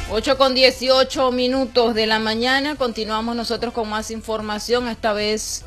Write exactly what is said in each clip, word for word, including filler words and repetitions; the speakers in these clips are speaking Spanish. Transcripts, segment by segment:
ocho con dieciocho minutos de la mañana, continuamos nosotros con más información, esta vez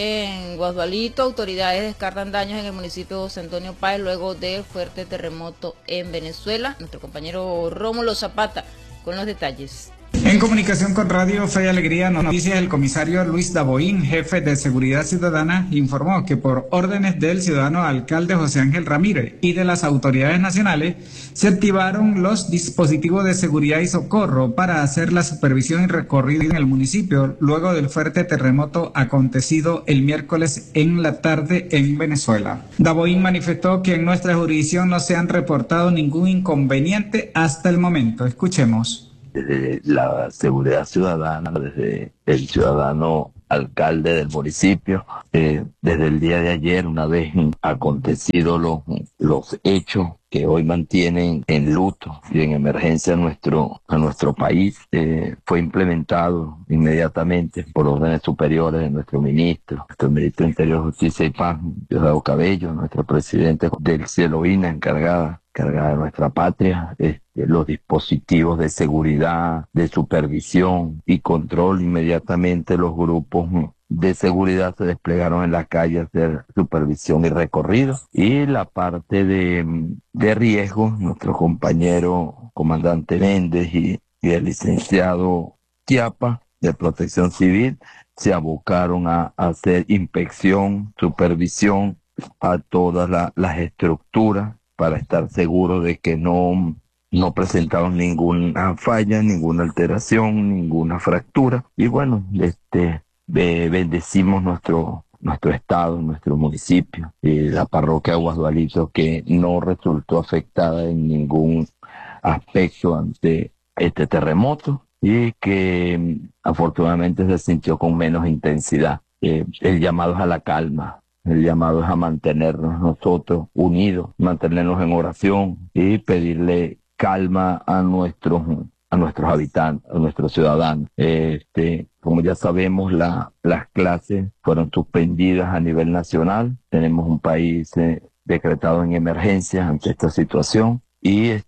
en Guadualito. Autoridades descartan daños en el municipio de José Antonio Páez luego del fuerte terremoto en Venezuela. Nuestro compañero Rómulo Zapata con los detalles. En comunicación con Radio Fe y Alegría Noticias, el comisario Luis Daboín, jefe de Seguridad Ciudadana, informó que por órdenes del ciudadano alcalde José Ángel Ramírez y de las autoridades nacionales, se activaron los dispositivos de seguridad y socorro para hacer la supervisión y recorrido en el municipio luego del fuerte terremoto acontecido el miércoles en la tarde en Venezuela. Daboín manifestó que en nuestra jurisdicción no se han reportado ningún inconveniente hasta el momento. Escuchemos. Desde la seguridad ciudadana, desde el ciudadano alcalde del municipio, eh, desde el día de ayer, una vez acontecidos los, los hechos que hoy mantienen en luto y en emergencia a nuestro, a nuestro país, eh, fue implementado inmediatamente por órdenes superiores de nuestro ministro, nuestro ministro de Interior, Justicia y Paz, Diosdado Cabello, nuestro presidente del Cielovina, encargada, encargada de nuestra patria, este, los dispositivos de seguridad, de supervisión y control. Inmediatamente los grupos de seguridad se desplegaron en la calle a hacer supervisión y recorrido, y la parte de, de riesgo, nuestro compañero comandante Méndez y, y el licenciado Chiapa de Protección Civil se abocaron a, a hacer inspección, supervisión a todas la, las estructuras para estar seguros de que no no presentaron ninguna falla, ninguna alteración, ninguna fractura. Y bueno, este be, bendecimos nuestro nuestro estado, nuestro municipio, y la parroquia Guadualito, que no resultó afectada en ningún aspecto ante este terremoto y que afortunadamente se sintió con menos intensidad. Eh, el llamado es a la calma. El llamado es a mantenernos nosotros unidos, mantenernos en oración y pedirle calma a nuestros a nuestros habitantes, a nuestros ciudadanos. Este, como ya sabemos, la, las clases fueron suspendidas a nivel nacional. Tenemos un país eh, decretado en emergencia ante esta situación y este,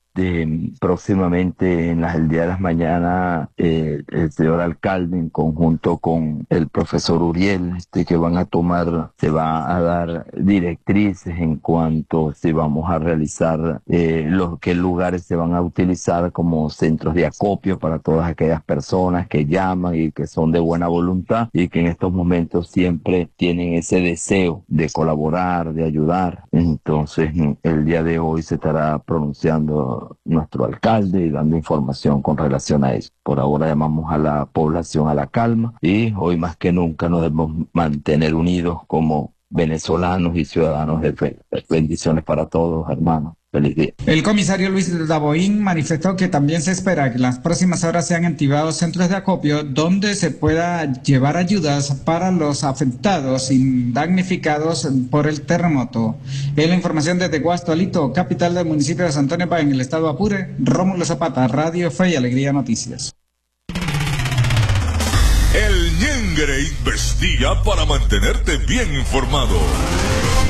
próximamente en las, el día de las mañanas eh, el señor alcalde en conjunto con el profesor Uriel este, que van a tomar, se va a dar directrices en cuanto si vamos a realizar eh, los qué lugares se van a utilizar como centros de acopio para todas aquellas personas que llaman y que son de buena voluntad y que en estos momentos siempre tienen ese deseo de colaborar, de ayudar. Entonces el día de hoy se estará pronunciando nuestro alcalde y dando información con relación a eso. Por ahora llamamos a la población a la calma y hoy más que nunca nos debemos mantener unidos como venezolanos y ciudadanos de fe. Bendiciones para todos, hermanos. Feliz día. El comisario Luis Daboín manifestó que también se espera que en las próximas horas sean activados centros de acopio donde se pueda llevar ayudas para los afectados y damnificados por el terremoto. En la información desde Guadualito, capital del municipio de San Antonio Páez, en el estado Apure, Rómulo Zapata, Radio Fe y Alegría Noticias. El Ñengre investiga para mantenerte bien informado.